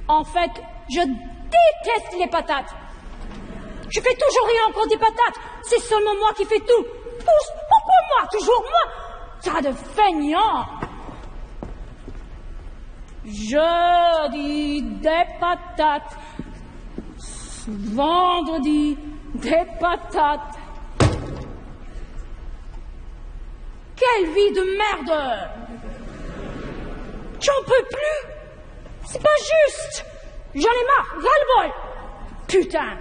En fait, je déteste les patates. Je fais toujours rien contre des patates. C'est seulement moi qui fais tout. Pourquoi moi? Toujours moi? Tas de feignants. Jeudi, des patates. Vendredi, des patates. Quelle vie de merde! J'en peux plus! C'est pas juste! J'en ai marre! Ras-le-bol! Putain!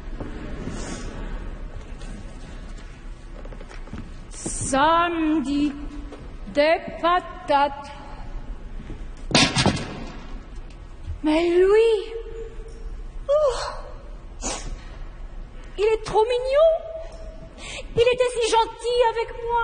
Samedi, des patates. Mais lui, il est trop mignon. Il était si gentil avec moi.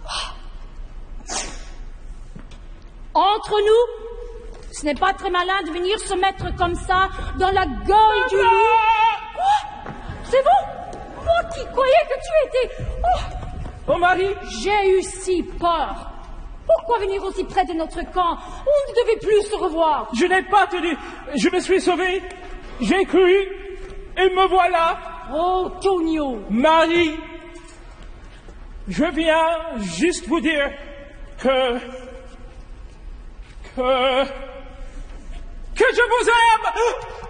Entre nous, ce n'est pas très malin de venir se mettre comme ça dans la gueule du loup. Quoi? C'est vous? Moi qui croyais que tu étais... Mon mari? J'ai eu si peur. Pourquoi venir aussi près de notre camp? On ne devait plus se revoir. Je n'ai pas tenu. Je me suis sauvé. J'ai cru. Et me voilà. Oh, Tonio. Marie, je viens juste vous dire que je vous aime.